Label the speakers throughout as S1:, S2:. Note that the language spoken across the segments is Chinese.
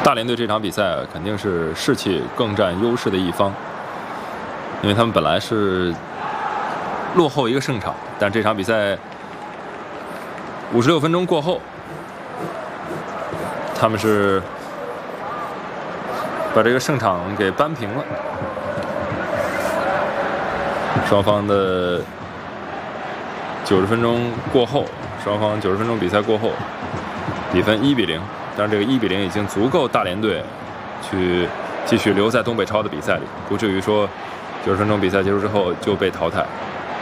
S1: 大连队这场比赛肯定是士气更占优势的一方，因为他们本来是落后一个胜场，但这场比赛56分钟过后，他们是把这个胜场给扳平了。双方的90分钟过后，双方90分钟比赛过后，比分1比0。当然，这个1比0已经足够大连队去继续留在东北超的比赛里，不至于说90分钟比赛结束之后就被淘汰。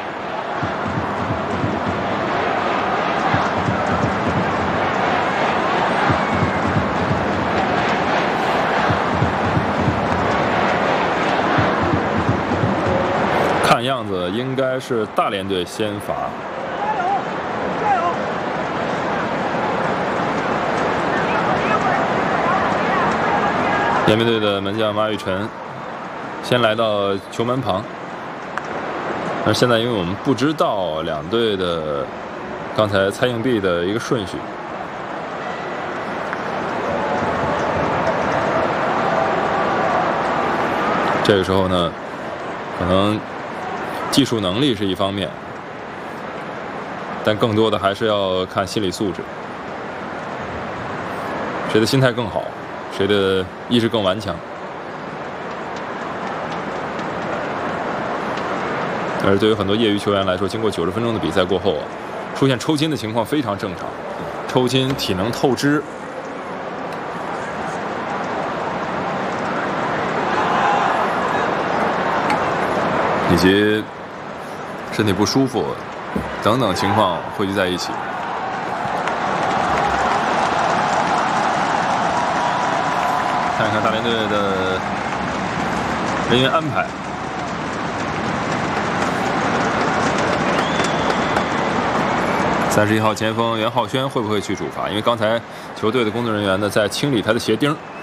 S1: 看样子应该是大连队先罚。延边队的门将马宇晨先来到球门旁，那现在因为我们不知道两队的刚才猜硬币的一个顺序，这个时候呢，可能技术能力是一方面，但更多的还是要看心理素质，谁的心态更好，谁的意志更顽强。而对于很多业余球员来说，经过90分钟的比赛过后啊，出现抽筋的情况非常正常，抽筋、体能透支，以及身体不舒服等等情况汇聚在一起。看一看大连队的人员安排。31号前锋袁浩轩会不会去主罚？因为刚才球队的工作人员呢在清理他的鞋钉。